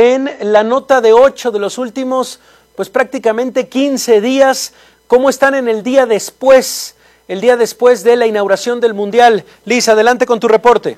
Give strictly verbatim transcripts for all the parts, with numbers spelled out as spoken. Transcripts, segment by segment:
en la nota de ocho de los últimos, pues prácticamente quince días. ¿Cómo están en el día después, el día después de la inauguración del Mundial? Liz, adelante con tu reporte.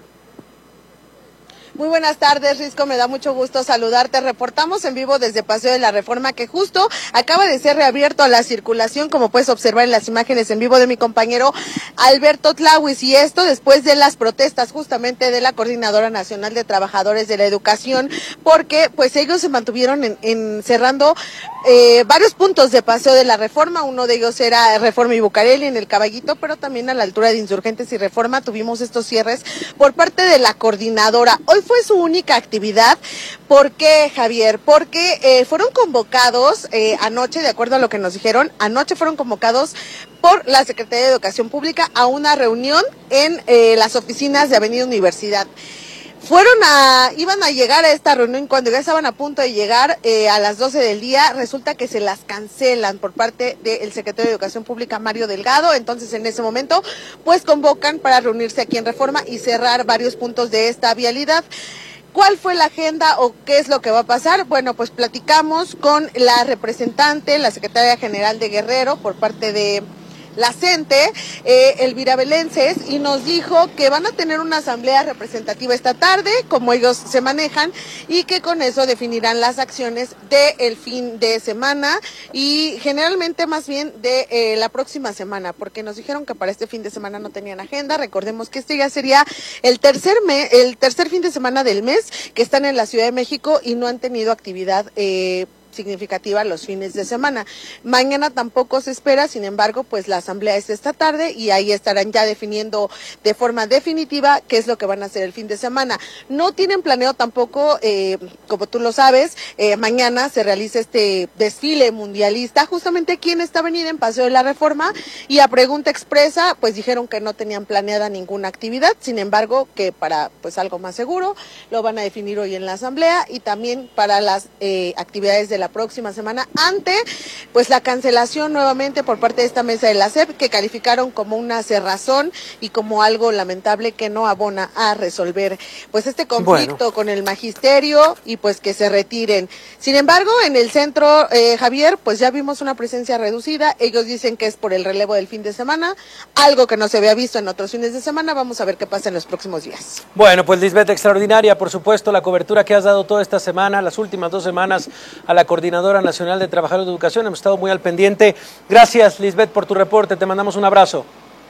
Muy buenas tardes, Risco, me da mucho gusto saludarte. Reportamos en vivo desde Paseo de la Reforma, que justo acaba de ser reabierto a la circulación, como puedes observar en las imágenes en vivo de mi compañero Alberto Tlawis, y esto después de las protestas justamente de la Coordinadora Nacional de Trabajadores de la Educación, porque pues ellos se mantuvieron en, en cerrando eh, varios puntos de Paseo de la Reforma. Uno de ellos era Reforma y Bucareli en el Caballito, pero también a la altura de Insurgentes y Reforma tuvimos estos cierres por parte de la coordinadora. Hoy fue su única actividad. ¿Por qué, Javier? Porque eh, fueron convocados eh, anoche, de acuerdo a lo que nos dijeron, anoche fueron convocados por la Secretaría de Educación Pública a una reunión en eh, las oficinas de Avenida Universidad. Fueron a, iban a llegar a esta reunión, cuando ya estaban a punto de llegar eh, a las doce del día, resulta que se las cancelan por parte del secretario de Educación Pública, Mario Delgado. Entonces, en ese momento, pues convocan para reunirse aquí en Reforma y cerrar varios puntos de esta vialidad. ¿Cuál fue la agenda o qué es lo que va a pasar? Bueno, pues platicamos con la representante, la secretaria general de Guerrero, por parte de la CENTE, eh, Elvira Belences, y nos dijo que van a tener una asamblea representativa esta tarde, como ellos se manejan, y que con eso definirán las acciones del fin de semana, y generalmente más bien de eh, la próxima semana, porque nos dijeron que para este fin de semana no tenían agenda. Recordemos que este ya sería el tercer, me, el tercer fin de semana del mes que están en la Ciudad de México y no han tenido actividad eh, significativa los fines de semana. Mañana tampoco se espera, sin embargo, pues la asamblea es esta tarde y ahí estarán ya definiendo de forma definitiva qué es lo que van a hacer el fin de semana. No tienen planeo tampoco, eh, como tú lo sabes, eh, mañana se realiza este desfile mundialista justamente aquí en esta avenida, en Paseo de la Reforma, y a pregunta expresa, pues dijeron que no tenían planeada ninguna actividad, sin embargo, que para pues algo más seguro, lo van a definir hoy en la asamblea, y también para las eh, actividades de la la próxima semana, ante pues la cancelación nuevamente por parte de esta mesa de la S E P, que calificaron como una cerrazón y como algo lamentable que no abona a resolver pues este conflicto bueno. con el magisterio, y pues que se retiren. Sin embargo, en el centro, eh, Javier, pues ya vimos una presencia reducida. Ellos dicen que es por el relevo del fin de semana, algo que no se había visto en otros fines de semana. Vamos a ver qué pasa en los próximos días. Bueno, pues Lisbeth, extraordinaria, por supuesto, la cobertura que has dado toda esta semana, las últimas dos semanas, a la Coordinadora Nacional de Trabajadores de Educación. Hemos estado muy al pendiente. Gracias, Lisbeth, por tu reporte. Te mandamos un abrazo.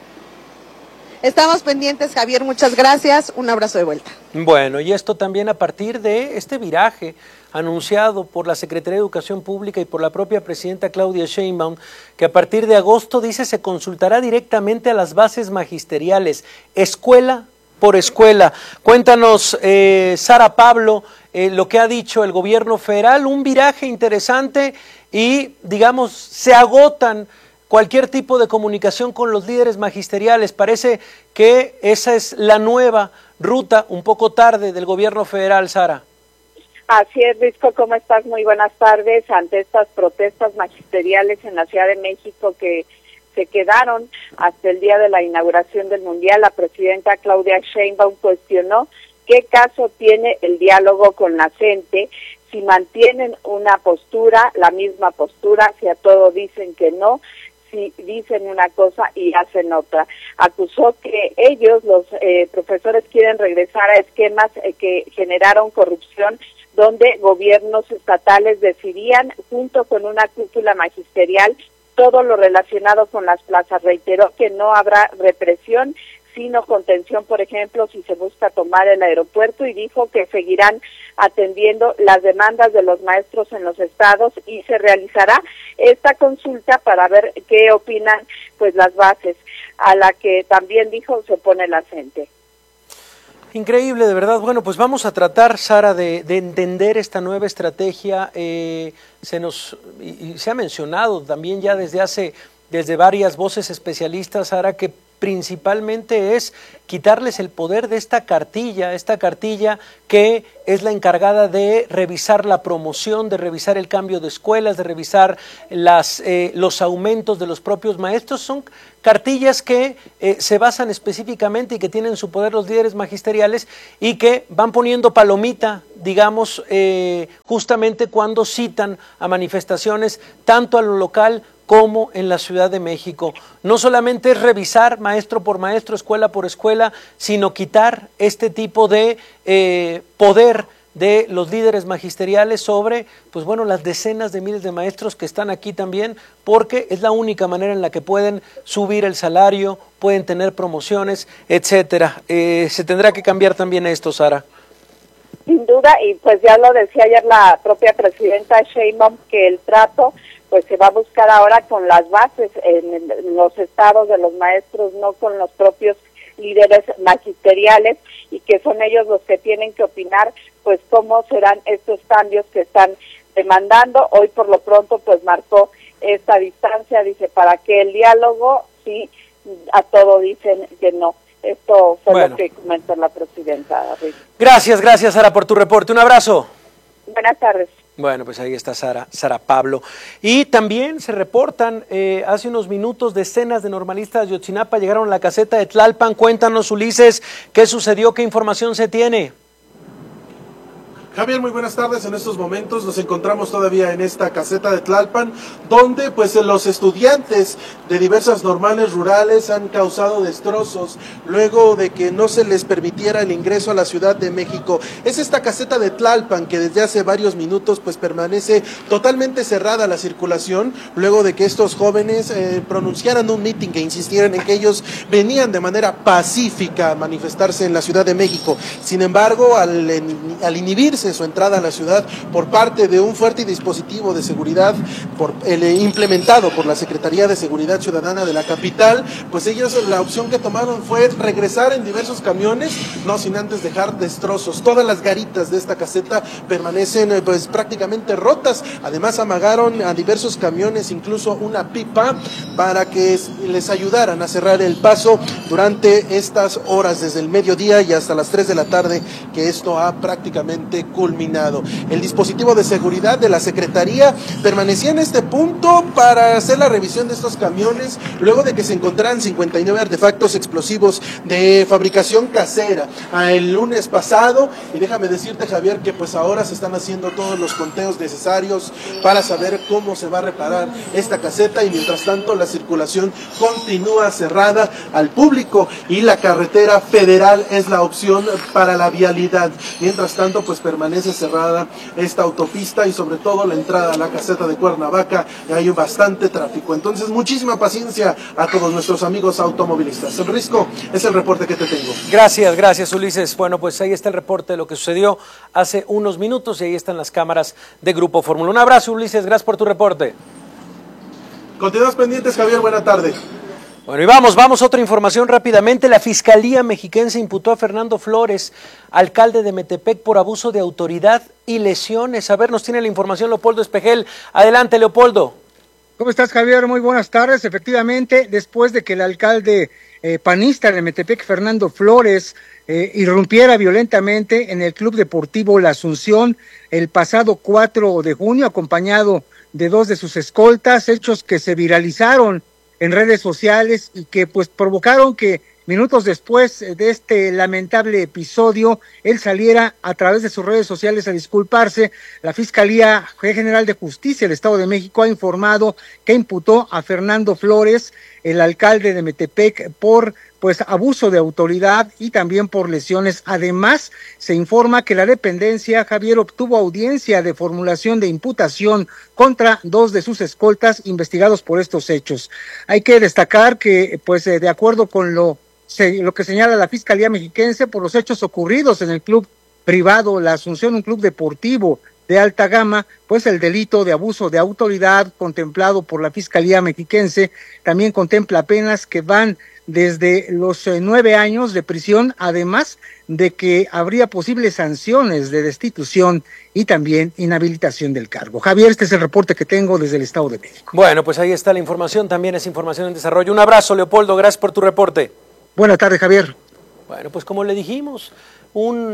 Estamos pendientes, Javier. Muchas gracias. Un abrazo de vuelta. Bueno, y esto también a partir de este viraje anunciado por la Secretaría de Educación Pública y por la propia presidenta Claudia Sheinbaum, que a partir de agosto, dice, se consultará directamente a las bases magisteriales, escuela por escuela. Cuéntanos, eh, Sara Pablo, eh, lo que ha dicho el gobierno federal, un viraje interesante y, digamos, se agotan cualquier tipo de comunicación con los líderes magisteriales. Parece que esa es la nueva ruta, un poco tarde, del gobierno federal, Sara. Así es, Risco, ¿cómo estás? Muy buenas tardes. Ante estas protestas magisteriales en la Ciudad de México que se quedaron hasta el día de la inauguración del Mundial, la presidenta Claudia Sheinbaum cuestionó qué caso tiene el diálogo con la CENTE, si mantienen una postura, la misma postura, si a todo dicen que no, si dicen una cosa y hacen otra. Acusó que ellos, los eh, profesores, quieren regresar a esquemas eh, que generaron corrupción, donde gobiernos estatales decidían, junto con una cúpula magisterial, todo lo relacionado con las plazas. Reiteró que no habrá represión, sino contención, por ejemplo, si se busca tomar el aeropuerto, y dijo que seguirán atendiendo las demandas de los maestros en los estados y se realizará esta consulta para ver qué opinan pues las bases, a la que también dijo se pone la CENTE. Increíble, de verdad. Bueno, pues vamos a tratar, Sara, de, de entender esta nueva estrategia. Eh, se nos y, y se ha mencionado también ya desde hace, desde varias voces especialistas, Sara, que principalmente es quitarles el poder de esta cartilla, esta cartilla que es la encargada de revisar la promoción, de revisar el cambio de escuelas, de revisar las, eh, los aumentos de los propios maestros. Son cartillas que eh, se basan específicamente y que tienen su poder los líderes magisteriales y que van poniendo palomita, digamos, eh, justamente cuando citan a manifestaciones tanto a lo local como en la Ciudad de México. No solamente es revisar maestro por maestro, escuela por escuela, sino quitar este tipo de eh, poder de los líderes magisteriales sobre, pues bueno, las decenas de miles de maestros que están aquí también, porque es la única manera en la que pueden subir el salario, pueden tener promociones, etcétera. Eh, se tendrá que cambiar también esto, Sara. Sin duda, y pues ya lo decía ayer la propia presidenta Sheinbaum, que el trato pues se va a buscar ahora con las bases en, en los estados de los maestros, no con los propios líderes magisteriales, y que son ellos los que tienen que opinar pues cómo serán estos cambios que están demandando. Hoy por lo pronto pues marcó esta distancia, dice, para que el diálogo, sí, a todo dicen que no. Esto fue bueno. Lo que comentó la presidenta. Gracias, gracias Sara por tu reporte, un abrazo. Buenas tardes. Bueno, pues ahí está Sara, Sara Pablo. Y también se reportan eh, hace unos minutos decenas de normalistas de Ayotzinapa llegaron a la caseta de Tlalpan. Cuéntanos, Ulises, ¿qué sucedió? ¿Qué información se tiene? Javier, muy buenas tardes. En estos momentos nos encontramos todavía en esta caseta de Tlalpan, donde pues los estudiantes de diversas normales rurales han causado destrozos luego de que no se les permitiera el ingreso a la Ciudad de México. Es esta caseta de Tlalpan que desde hace varios minutos pues permanece totalmente cerrada la circulación, luego de que estos jóvenes eh, pronunciaran un mitin e insistieran en que ellos venían de manera pacífica a manifestarse en la Ciudad de México. Sin embargo, al, al inhibirse su entrada a la ciudad por parte de un fuerte dispositivo de seguridad por, el, implementado por la Secretaría de Seguridad Ciudadana de la capital, pues ellos la opción que tomaron fue regresar en diversos camiones, no sin antes dejar destrozos. Todas las garitas de esta caseta permanecen pues prácticamente rotas. Además amagaron a diversos camiones, incluso una pipa, para que les ayudaran a cerrar el paso durante estas horas, desde el mediodía y hasta las tres de la tarde, que esto ha prácticamente culminado. El dispositivo de seguridad de la Secretaría permanecía en este punto para hacer la revisión de estos camiones, luego de que se encontraran cincuenta y nueve artefactos explosivos de fabricación casera el lunes pasado. Y déjame decirte, Javier, que pues ahora se están haciendo todos los conteos necesarios para saber cómo se va a reparar esta caseta, y mientras tanto la circulación continúa cerrada al público y la carretera federal es la opción para la vialidad. Mientras tanto pues permanece permanece cerrada esta autopista y sobre todo la entrada a la caseta de Cuernavaca, y hay bastante tráfico. Entonces, muchísima paciencia a todos nuestros amigos automovilistas. El Risco, es el reporte que te tengo. Gracias, gracias Ulises. Bueno, pues ahí está el reporte de lo que sucedió hace unos minutos y ahí están las cámaras de Grupo Fórmula. Un abrazo, Ulises, gracias por tu reporte. Continúas pendientes, Javier, buena tarde. Bueno, y vamos, vamos a otra información rápidamente. La Fiscalía Mexiquense imputó a Fernando Flores, alcalde de Metepec, por abuso de autoridad y lesiones. A ver, nos tiene la información Leopoldo Espejel. Adelante, Leopoldo. ¿Cómo estás, Javier? Muy buenas tardes. Efectivamente, después de que el alcalde eh, panista de Metepec, Fernando Flores, eh, irrumpiera violentamente en el Club Deportivo La Asunción el pasado cuatro de junio, acompañado de dos de sus escoltas, hechos que se viralizaron en redes sociales y que pues provocaron que minutos después de este lamentable episodio él saliera a través de sus redes sociales a disculparse. La Fiscalía General de Justicia del Estado de México ha informado que imputó a Fernando Flores, el alcalde de Metepec, por pues abuso de autoridad y también por lesiones. Además, se informa que la dependencia, Javier, obtuvo audiencia de formulación de imputación contra dos de sus escoltas investigados por estos hechos. Hay que destacar que, pues, de acuerdo con lo, lo que señala la Fiscalía Mexiquense, por los hechos ocurridos en el club privado La Asunción, un club deportivo de alta gama, pues el delito de abuso de autoridad contemplado por la Fiscalía Mexiquense también contempla penas que van desde los eh, nueve años de prisión, además de que habría posibles sanciones de destitución y también inhabilitación del cargo. Javier, este es el reporte que tengo desde el Estado de México. Bueno, pues ahí está la información, también es información en desarrollo. Un abrazo, Leopoldo, gracias por tu reporte. Buenas tardes, Javier. Bueno, pues como le dijimos, un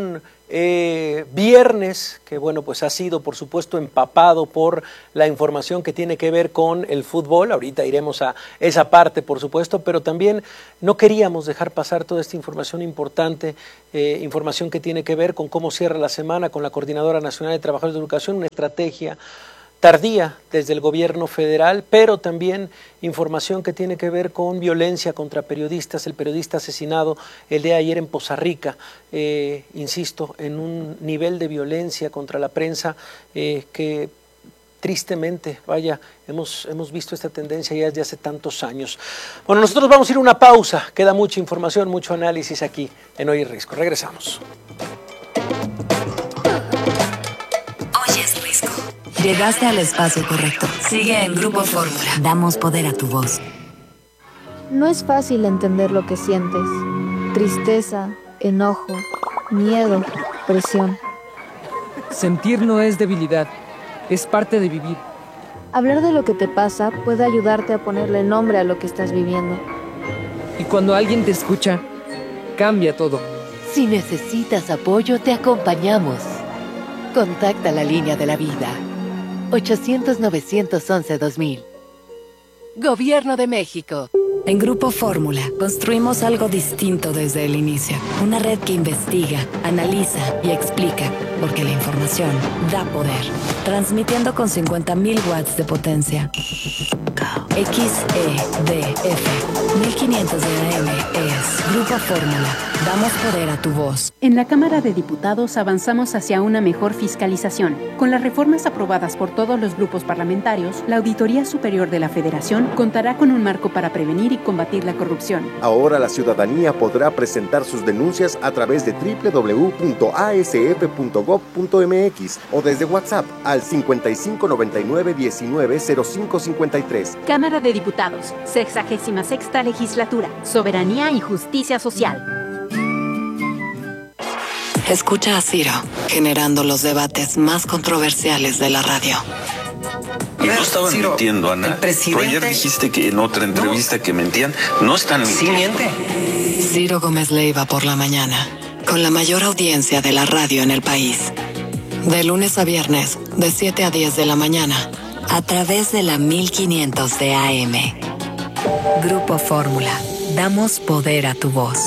eh, viernes, que bueno, pues ha sido por supuesto empapado por la información que tiene que ver con el fútbol. Ahorita iremos a esa parte, por supuesto, pero también no queríamos dejar pasar toda esta información importante, eh, información que tiene que ver con cómo cierra la semana con la Coordinadora Nacional de Trabajadores de Educación, una estrategia tardía desde el gobierno federal, pero también información que tiene que ver con violencia contra periodistas, el periodista asesinado el día de ayer en Poza Rica, eh, insisto, en un nivel de violencia contra la prensa eh, que tristemente, vaya, hemos, hemos visto esta tendencia ya desde hace tantos años. Bueno, nosotros vamos a ir a una pausa, queda mucha información, mucho análisis aquí en Hoy es Risco. Regresamos. Llegaste al espacio correcto. Sigue en Grupo Fórmula. Damos poder a tu voz. No es fácil entender lo que sientes. Tristeza, enojo, miedo, presión. Sentir no es debilidad, es parte de vivir. Hablar de lo que te pasa puede ayudarte a ponerle nombre a lo que estás viviendo. Y cuando alguien te escucha, cambia todo. Si necesitas apoyo, te acompañamos. Contacta la línea de la vida. ochocientos, novecientos once, dos mil. Gobierno de México. En Grupo Fórmula construimos algo distinto desde el inicio. Una red que investiga, analiza y explica, porque la información da poder. Transmitiendo con cincuenta mil watts de potencia. X E D F mil quinientos de A M es Grupo Fórmula. Damos poder a tu voz. En la Cámara de Diputados avanzamos hacia una mejor fiscalización. Con las reformas aprobadas por todos los grupos parlamentarios, la Auditoría Superior de la Federación contará con un marco para prevenir y combatir la corrupción. Ahora la ciudadanía podrá presentar sus denuncias a través de doble u doble u doble u punto a s f punto gob punto m x o desde WhatsApp al cincuenta y cinco noventa y nueve diecinueve cero cinco cincuenta y tres. Cámara de Diputados, sexagésima sexta Legislatura, Soberanía y Justicia Social. Escucha a Ciro, generando los debates más controversiales de la radio. Y no estaban Ciro, mintiendo, Ana. Pero ayer dijiste que en otra entrevista no. que mentían. No están mintiendo. Sí miente. Ciro Gómez Leiva por la mañana, con la mayor audiencia de la radio en el país. De lunes a viernes, de siete a diez de la mañana, a través de la mil quinientos de A M. Grupo Fórmula. Damos poder a tu voz.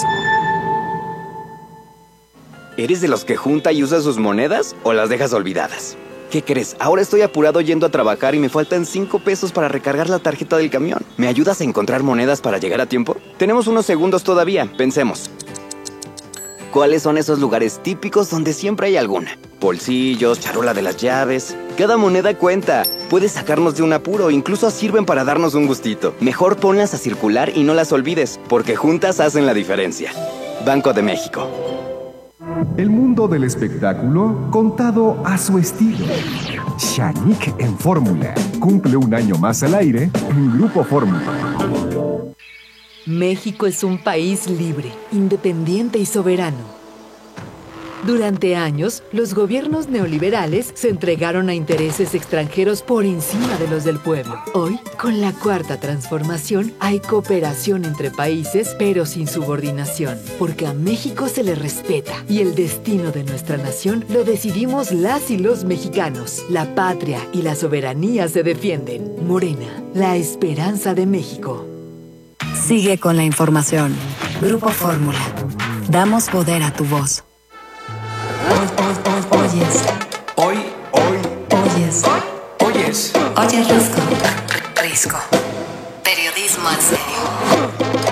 ¿Eres de los que junta y usa sus monedas o las dejas olvidadas? ¿Qué crees? Ahora estoy apurado yendo a trabajar y me faltan cinco pesos para recargar la tarjeta del camión. ¿Me ayudas a encontrar monedas para llegar a tiempo? Tenemos unos segundos todavía, pensemos. ¿Cuáles son esos lugares típicos donde siempre hay alguna? Bolsillos, charola de las llaves. Cada moneda cuenta. Puedes sacarnos de un apuro, incluso sirven para darnos un gustito. Mejor ponlas a circular y no las olvides, porque juntas hacen la diferencia. Banco de México. El mundo del espectáculo contado a su estilo. Shanique en Fórmula. Cumple un año más al aire en Grupo Fórmula. México es un país libre, independiente y soberano. Durante años, los gobiernos neoliberales se entregaron a intereses extranjeros por encima de los del pueblo. Hoy, con la Cuarta Transformación, hay cooperación entre países, pero sin subordinación, porque a México se le respeta y el destino de nuestra nación lo decidimos las y los mexicanos. La patria y la soberanía se defienden. Morena, la esperanza de México. Sigue con la información. Grupo Fórmula. Damos poder a tu voz. Oyes. Hoy, hoy. Oyes. Oyes. Oyes Risco. Risco. Periodismo en serio.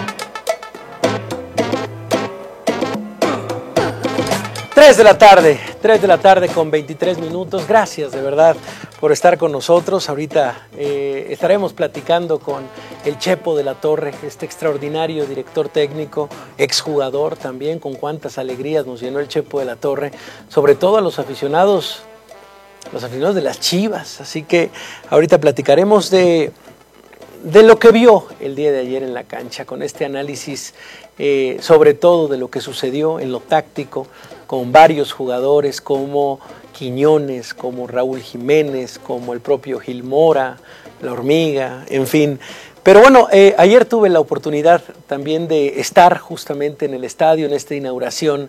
Tres de la tarde, tres de la tarde con veintitrés minutos. Gracias de verdad por estar con nosotros. Ahorita eh, estaremos platicando con el Chepo de la Torre, este extraordinario director técnico, exjugador también, con cuántas alegrías nos llenó el Chepo de la Torre, sobre todo a los aficionados, los aficionados de las Chivas. Así que ahorita platicaremos de, de lo que vio el día de ayer en la cancha, con este análisis eh, sobre todo de lo que sucedió en lo táctico, con varios jugadores como Quiñones, como Raúl Jiménez, como el propio Gil Mora, La Hormiga, en fin. Pero bueno, eh, ayer tuve la oportunidad también de estar justamente en el estadio, en esta inauguración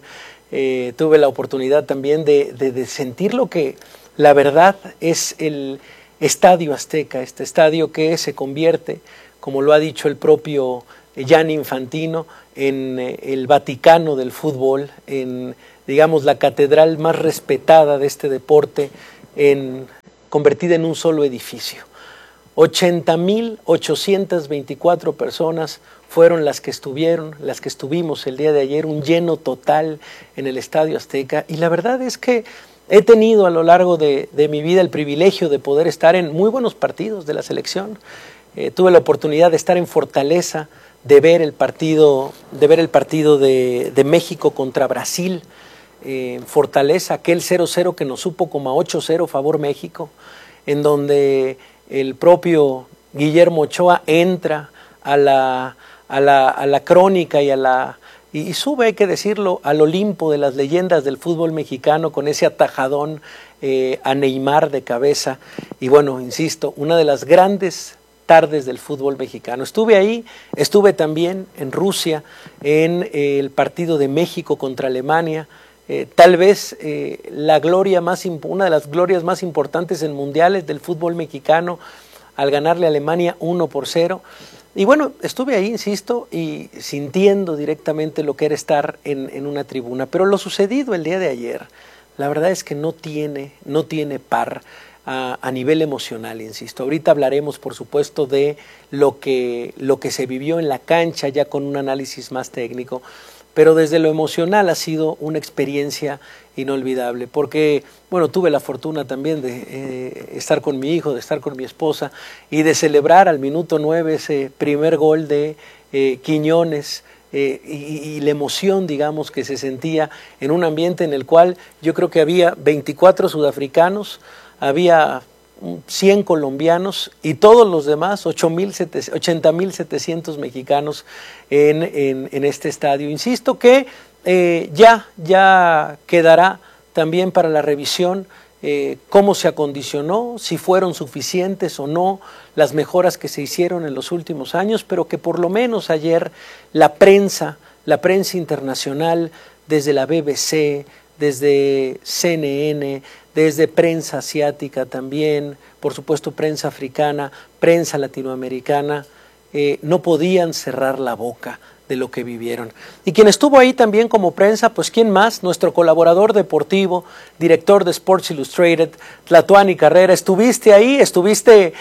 eh, tuve la oportunidad también de, de, de sentir lo que la verdad es el Estadio Azteca, este estadio que se convierte, como lo ha dicho el propio Gianni Infantino, en eh, el Vaticano del fútbol, en, digamos, la catedral más respetada de este deporte, en, convertida en un solo edificio. ochenta mil ochocientas veinticuatro personas fueron las que estuvieron, las que estuvimos el día de ayer, un lleno total en el Estadio Azteca, y la verdad es que he tenido a lo largo de, de mi vida el privilegio de poder estar en muy buenos partidos de la selección. Eh, tuve la oportunidad de estar en Fortaleza, de ver el partido, de ver el partido de, de México contra Brasil, eh, en Fortaleza, aquel cero cero que nos supo como a ocho cero favor México, en donde el propio Guillermo Ochoa entra a la, a la, a la crónica y a la y, y sube, hay que decirlo, al Olimpo de las leyendas del fútbol mexicano con ese atajadón eh, a Neymar de cabeza. Y bueno, insisto, una de las grandes tardes del fútbol mexicano. Estuve ahí, estuve también en Rusia, en eh, el partido de México contra Alemania, eh, tal vez eh, la gloria más, una de las glorias más importantes en mundiales del fútbol mexicano, al ganarle a Alemania uno por cero. Y bueno, estuve ahí, insisto, y sintiendo directamente lo que era estar en, en una tribuna. Pero lo sucedido el día de ayer, la verdad es que no tiene, no tiene par. A, a nivel emocional, insisto. Ahorita hablaremos, por supuesto, de lo que, lo que se vivió en la cancha, ya con un análisis más técnico, pero desde lo emocional ha sido una experiencia inolvidable, porque, bueno, tuve la fortuna también de eh, estar con mi hijo, de estar con mi esposa, y de celebrar al minuto nueve ese primer gol de eh, Quiñones, eh, y, y la emoción, digamos, que se sentía en un ambiente en el cual yo creo que había veinticuatro sudafricanos, había cien colombianos y todos los demás, ochenta mil setecientos mexicanos en, en, en este estadio. Insisto que eh, ya, ya quedará también para la revisión eh, cómo se acondicionó, si fueron suficientes o no las mejoras que se hicieron en los últimos años, pero que por lo menos ayer la prensa, la prensa internacional, desde la B B C, desde C N N, desde prensa asiática también, por supuesto prensa africana, prensa latinoamericana, eh, no podían cerrar la boca de lo que vivieron. Y quien estuvo ahí también como prensa, pues ¿quién más? Nuestro colaborador deportivo, director de Sports Illustrated, Tlatuani Carrera. Estuviste ahí, estuviste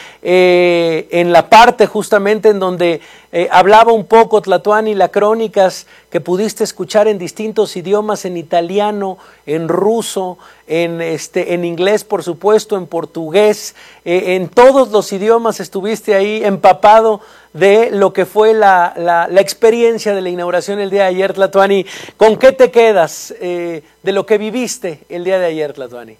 eh, en la parte justamente en donde eh, hablaba un poco Tlatuani, las crónicas que pudiste escuchar en distintos idiomas, en italiano, en ruso, en, este, en inglés, por supuesto, en portugués, eh, en todos los idiomas estuviste ahí empapado de lo que fue la, la, la experiencia de la inauguración el día de ayer, Tlatuani. ¿Con qué te quedas eh, de lo que viviste el día de ayer, Tlatuani?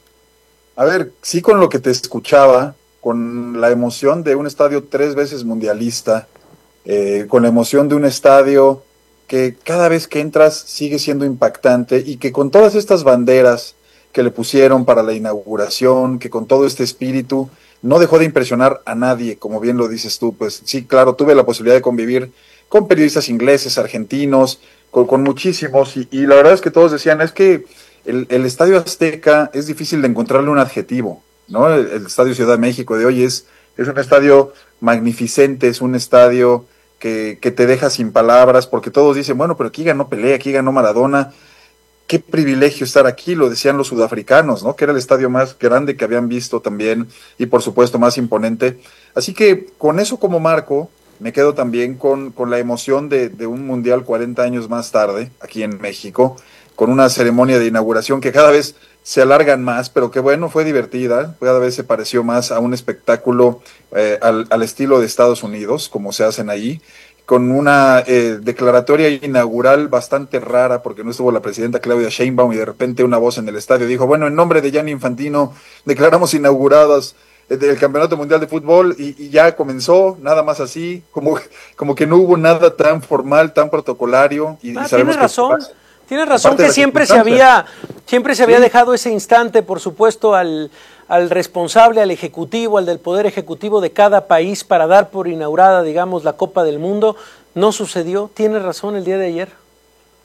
A ver, sí, con lo que te escuchaba, con la emoción de un estadio tres veces mundialista, eh, con la emoción de un estadio que cada vez que entras sigue siendo impactante, y que con todas estas banderas que le pusieron para la inauguración, que con todo este espíritu, no dejó de impresionar a nadie, como bien lo dices tú. Pues sí, claro, tuve la posibilidad de convivir con periodistas ingleses, argentinos, con, con muchísimos, y, y la verdad es que todos decían, es que el, el Estadio Azteca es difícil de encontrarle un adjetivo, ¿no? El, el Estadio Ciudad de México de hoy es, es un estadio magnificente, es un estadio que, que te deja sin palabras, porque todos dicen, bueno, pero aquí ganó Pelé, aquí ganó Maradona. Qué privilegio estar aquí, lo decían los sudafricanos, ¿no? Que era el estadio más grande que habían visto también, y por supuesto más imponente. Así que con eso como marco, me quedo también con, con la emoción de, de un mundial cuarenta años más tarde, aquí en México, con una ceremonia de inauguración que cada vez se alargan más, pero que bueno, fue divertida, cada vez se pareció más a un espectáculo eh, al, al estilo de Estados Unidos, como se hacen ahí, con una eh, declaratoria inaugural bastante rara, porque no estuvo la presidenta Claudia Sheinbaum, y de repente una voz en el estadio dijo, bueno, en nombre de Gianni Infantino declaramos inauguradas el Campeonato Mundial de Fútbol, y, y ya comenzó, nada más así, como, como que no hubo nada tan formal, tan protocolario. Y, ah, y sabemos tienes que razón, tienes razón que siempre se circunstancia. había, siempre se había Sí. dejado ese instante, por supuesto, al, al responsable, al ejecutivo, al del poder ejecutivo de cada país para dar por inaugurada, digamos, la Copa del Mundo. No sucedió, tienes razón el día de ayer.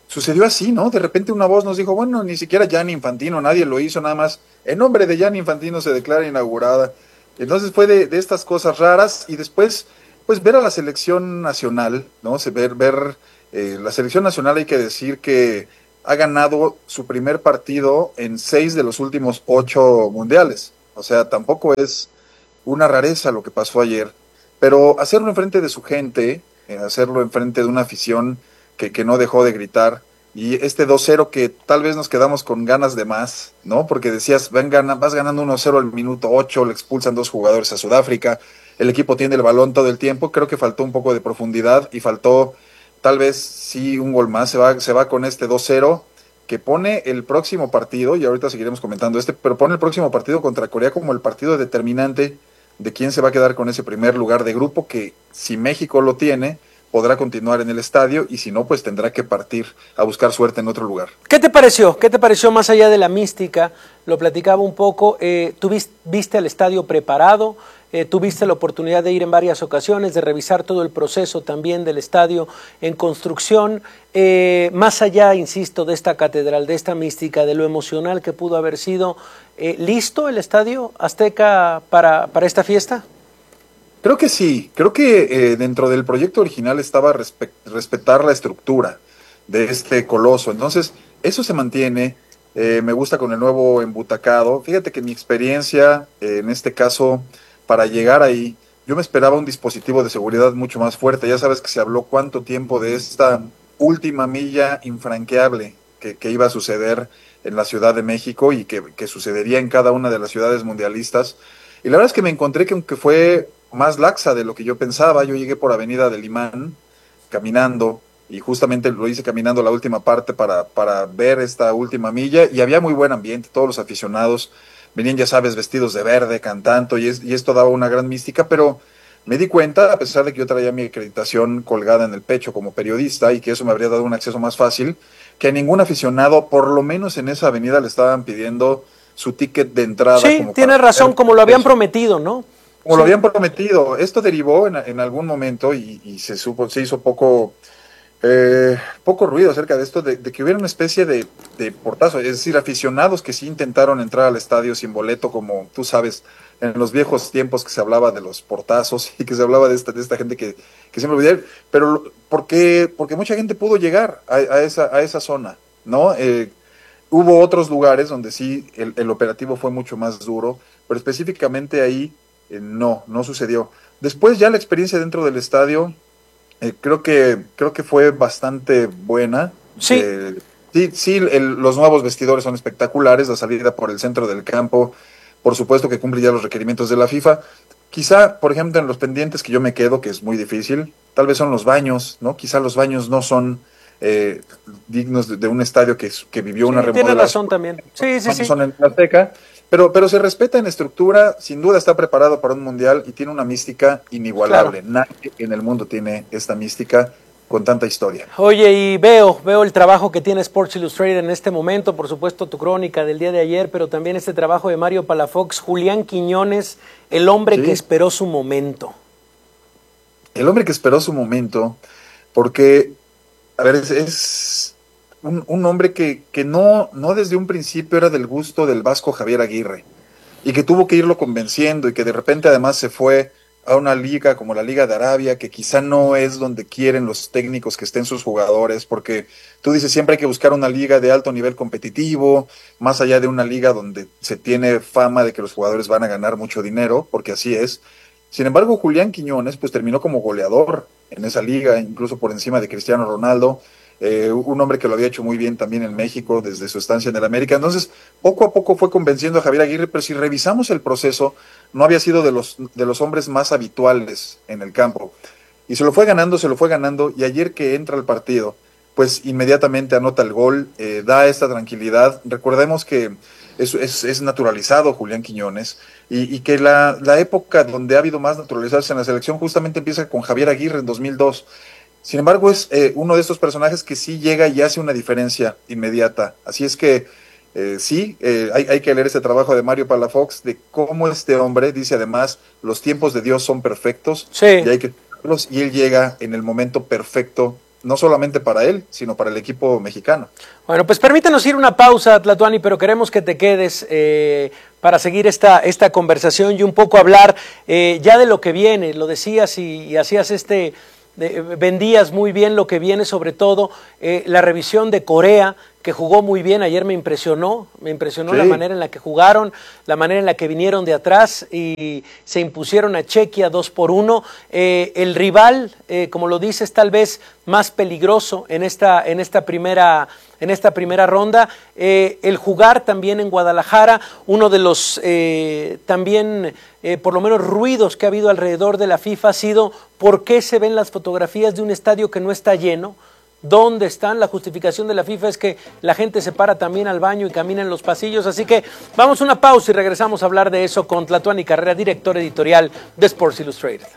sucedió así, ¿no? De repente una voz nos dijo, bueno, ni siquiera Gianni Infantino, nadie lo hizo, nada más en nombre de Gianni Infantino se declara inaugurada. Entonces fue de, de estas cosas raras, y después, pues ver a la selección nacional, ¿no? Se, ver, ver eh, la selección nacional, hay que decir que ha ganado su primer partido en seis de los últimos ocho mundiales. O sea, tampoco es una rareza lo que pasó ayer, pero hacerlo enfrente de su gente, eh, hacerlo enfrente de una afición que, que no dejó de gritar, y este dos cero que tal vez nos quedamos con ganas de más, ¿no? Porque decías, ven, gana, vas ganando uno cero al minuto ocho, le expulsan dos jugadores a Sudáfrica, el equipo tiene el balón todo el tiempo, creo que faltó un poco de profundidad y faltó tal vez sí un gol más, se va, se va con este dos cero, que pone el próximo partido, y ahorita seguiremos comentando este, pero pone el próximo partido contra Corea como el partido determinante de quién se va a quedar con ese primer lugar de grupo, que si México lo tiene, podrá continuar en el estadio, y si no, pues tendrá que partir a buscar suerte en otro lugar. ¿Qué te pareció? ¿Qué te pareció más allá de la mística? Lo platicaba un poco, eh, ¿tú viste, viste el estadio preparado? Eh, ¿Tuviste la oportunidad de ir en varias ocasiones, de revisar todo el proceso también del estadio en construcción? Eh, más allá, insisto, de esta catedral, de esta mística, de lo emocional que pudo haber sido, eh, ¿listo el estadio Azteca para, para esta fiesta? Creo que sí, creo que eh, dentro del proyecto original estaba respe respetar la estructura de este coloso, entonces eso se mantiene, eh, me gusta con el nuevo embutacado. Fíjate que mi experiencia, eh, en este caso, para llegar ahí, yo me esperaba un dispositivo de seguridad mucho más fuerte. Ya sabes que se habló cuánto tiempo de esta última milla infranqueable que, que iba a suceder en la Ciudad de México y que, que sucedería en cada una de las ciudades mundialistas. Y la verdad es que me encontré que aunque fue más laxa de lo que yo pensaba, yo llegué por Avenida del Imán caminando, y justamente lo hice caminando la última parte para, para ver esta última milla, y había muy buen ambiente, todos los aficionados venían, ya sabes, vestidos de verde, cantando, y, es, y esto daba una gran mística, pero me di cuenta, a pesar de que yo traía mi acreditación colgada en el pecho como periodista, y que eso me habría dado un acceso más fácil, que a ningún aficionado, por lo menos en esa avenida, le estaban pidiendo su ticket de entrada. Sí, como tienes razón, como lo habían prometido, ¿no? Como sí. lo habían prometido. Esto derivó en, en algún momento, y, y se supo, se hizo poco... Eh, poco ruido acerca de esto, de, de que hubiera una especie de, de portazo, es decir, aficionados que sí intentaron entrar al estadio sin boleto, como tú sabes, en los viejos tiempos que se hablaba de los portazos y que se hablaba de esta, de esta gente que, que siempre olvidé, pero porque, porque mucha gente pudo llegar a, a, esa, a esa zona, ¿no? Eh, hubo otros lugares donde sí el, el operativo fue mucho más duro, pero específicamente ahí eh, no, no sucedió. Después ya la experiencia dentro del estadio, Eh, creo que creo que fue bastante buena. Sí, eh, sí, sí el, los nuevos vestidores son espectaculares, la salida por el centro del campo, por supuesto que cumple ya los requerimientos de la FIFA. Quizá, por ejemplo, en los pendientes que yo me quedo, que es muy difícil, tal vez son los baños, ¿no? Quizá los baños no son eh, dignos de, de un estadio que, que vivió sí, una remodelación. Tiene razón también. Sí, sí, sí. Son en la Azteca. Pero, pero se respeta en estructura, sin duda está preparado para un mundial y tiene una mística inigualable. Claro. Nadie en el mundo tiene esta mística con tanta historia. Oye, y veo, veo el trabajo que tiene Sports Illustrated en este momento, por supuesto tu crónica del día de ayer, pero también este trabajo de Mario Palafox, Julián Quiñones, el hombre sí. que esperó su momento. El hombre que esperó su momento, porque, a ver, es... es Un, un hombre que, que no, no desde un principio era del gusto del vasco Javier Aguirre, y que tuvo que irlo convenciendo, y que de repente además se fue a una liga como la Liga de Arabia, que quizá no es donde quieren los técnicos que estén sus jugadores, porque tú dices siempre hay que buscar una liga de alto nivel competitivo, más allá de una liga donde se tiene fama de que los jugadores van a ganar mucho dinero, porque así es. Sin embargo, Julián Quiñones pues terminó como goleador en esa liga, incluso por encima de Cristiano Ronaldo. Eh, un hombre que lo había hecho muy bien también en México desde su estancia en el América. Entonces poco a poco fue convenciendo a Javier Aguirre, pero si revisamos el proceso no había sido de los, de los hombres más habituales en el campo, y se lo fue ganando, se lo fue ganando, y ayer que entra al partido pues inmediatamente anota el gol, eh, da esta tranquilidad. Recordemos que es, es, es naturalizado Julián Quiñones, y, y que la, la época donde ha habido más naturalizarse en la selección justamente empieza con Javier Aguirre en dos mil dos. Sin embargo, es eh, uno de estos personajes que sí llega y hace una diferencia inmediata. Así es que eh, sí, eh, hay, hay que leer ese trabajo de Mario Palafox, de cómo este hombre dice además, los tiempos de Dios son perfectos, sí. y hay que verlos, y él llega en el momento perfecto no solamente para él, sino para el equipo mexicano. Bueno, pues permítanos ir a una pausa, Tlatuani, pero queremos que te quedes eh, para seguir esta, esta conversación y un poco hablar eh, ya de lo que viene. Lo decías y, y hacías este, de, vendías muy bien lo que viene, sobre todo eh, la revisión de Corea, que jugó muy bien. Ayer me impresionó, me impresionó sí. la manera en la que jugaron, la manera en la que vinieron de atrás y se impusieron a Chequia dos por uno. Eh, el rival, eh, como lo dices, tal vez más peligroso en esta, en esta primera, en esta primera ronda. Eh, el jugar también en Guadalajara, uno de los eh, también, eh, por lo menos, ruidos que ha habido alrededor de la FIFA ha sido por qué se ven las fotografías de un estadio que no está lleno. ¿Dónde están? La justificación de la FIFA es que la gente se para también al baño y camina en los pasillos. Así que vamos a una pausa y regresamos a hablar de eso con Tlatuani Carrera, director editorial de Sports Illustrated.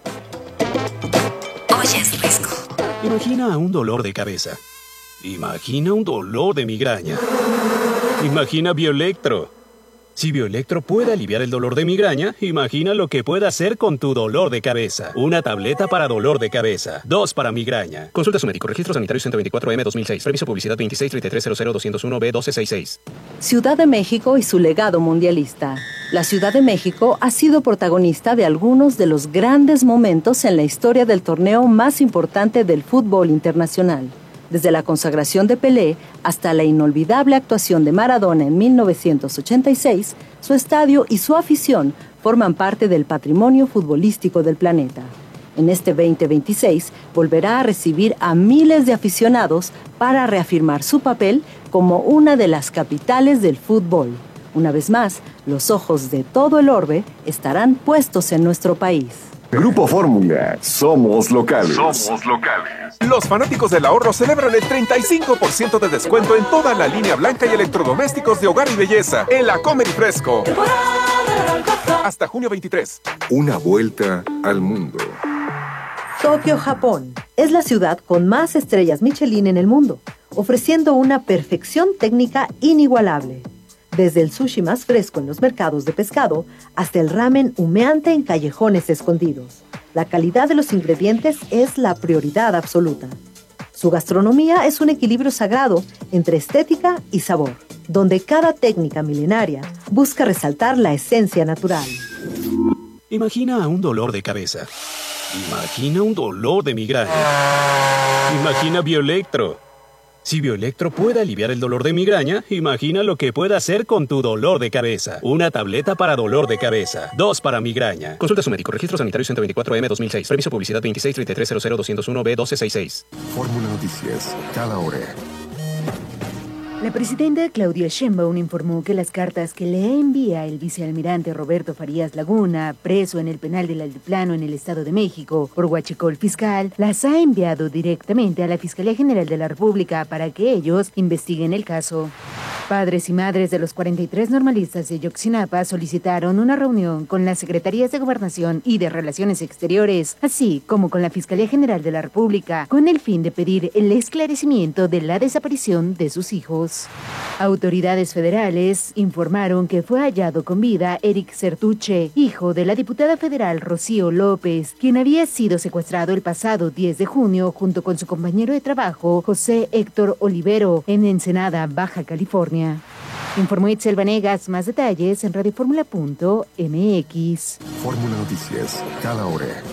Oyes, Risco. Imagina un dolor de cabeza. Imagina un dolor de migraña. Imagina Bioelectro. Si Bioelectro puede aliviar el dolor de migraña, imagina lo que puede hacer con tu dolor de cabeza. Una tableta para dolor de cabeza. Dos para migraña. Consulta a su médico. Registro sanitario ciento veinticuatro M dos mil seis. Previso publicidad veintiséis treinta y tres cero cero doscientos uno B doce sesenta y seis. Ciudad de México y su legado mundialista. La Ciudad de México ha sido protagonista de algunos de los grandes momentos en la historia del torneo más importante del fútbol internacional. Desde la consagración de Pelé hasta la inolvidable actuación de Maradona en mil novecientos ochenta y seis, su estadio y su afición forman parte del patrimonio futbolístico del planeta. En este veinte veintiséis volverá a recibir a miles de aficionados para reafirmar su papel como una de las capitales del fútbol. Una vez más, los ojos de todo el orbe estarán puestos en nuestro país. Grupo Fórmula, somos locales. Somos locales. Los fanáticos del ahorro celebran el treinta y cinco por ciento de descuento en toda la línea blanca y electrodomésticos de hogar y belleza en la Comer y Fresco. Hasta junio veintitrés. Una vuelta al mundo. Tokio, Japón, es la ciudad con más estrellas Michelin en el mundo, ofreciendo una perfección técnica inigualable. Desde el sushi más fresco en los mercados de pescado hasta el ramen humeante en callejones escondidos. La calidad de los ingredientes es la prioridad absoluta. Su gastronomía es un equilibrio sagrado entre estética y sabor, donde cada técnica milenaria busca resaltar la esencia natural. Imagina un dolor de cabeza. Imagina un dolor de migraña. Imagina Bioelectro. Si Bioelectro puede aliviar el dolor de migraña, imagina lo que puede hacer con tu dolor de cabeza. Una tableta para dolor de cabeza. Dos para migraña. Consulta a su médico. Registro sanitario ciento veinticuatro M dos mil seis. Previso publicidad veintiséis treinta y tres cero cero doscientos uno B doce sesenta y seis. Fórmula Noticias, cada hora. La presidenta Claudia Sheinbaum informó que las cartas que le envía el vicealmirante Roberto Farías Laguna, preso en el penal del Altiplano en el Estado de México por huachicol fiscal, las ha enviado directamente a la Fiscalía General de la República para que ellos investiguen el caso. Padres y madres de los cuarenta y tres normalistas de Ayotzinapa solicitaron una reunión con las Secretarías de Gobernación y de Relaciones Exteriores, así como con la Fiscalía General de la República, con el fin de pedir el esclarecimiento de la desaparición de sus hijos. Autoridades federales informaron que fue hallado con vida Eric Certuche, hijo de la diputada federal Rocío López, quien había sido secuestrado el pasado diez de junio junto con su compañero de trabajo José Héctor Olivero en Ensenada, Baja California. Informó Itzel Vanegas. Más detalles en radioformula punto m x. Fórmula Noticias, cada hora.